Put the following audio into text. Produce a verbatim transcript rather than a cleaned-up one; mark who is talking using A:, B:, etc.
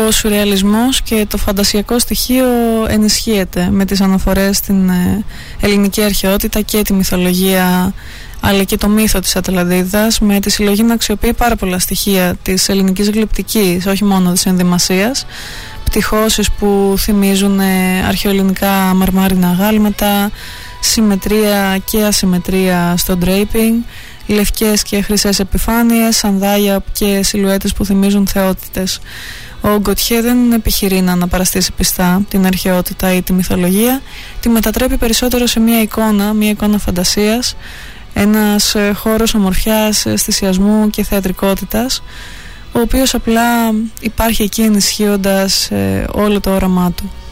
A: ο σουρεαλισμός και το φαντασιακό στοιχείο ενισχύεται με τις αναφορές στην ελληνική αρχαιότητα και τη μυθολογία, αλλά και το μύθο της Ατλαντίδας, με τη συλλογή να αξιοποιεί πάρα πολλά στοιχεία της ελληνικής γλυπτικής, όχι μόνο της ενδυμασίας, πτυχώσεις που θυμίζουν αρχαιοελληνικά μαρμάρινα αγάλματα, συμμετρία και ασυμμετρία στο draping, λευκές και χρυσές επιφάνειες, σανδάλια και σιλουέτες που θυμίζουν θεότητες. Ο Γκοτιέ δεν επιχειρεί να αναπαραστήσει πιστά την αρχαιότητα ή τη μυθολογία, τη μετατρέπει περισσότερο σε μια εικόνα, μια εικόνα φαντασίας, ένας χώρος ομορφιάς, αισθησιασμού και θεατρικότητας, ο οποίος απλά υπάρχει εκεί ενισχύοντας ε, όλο το όραμά του.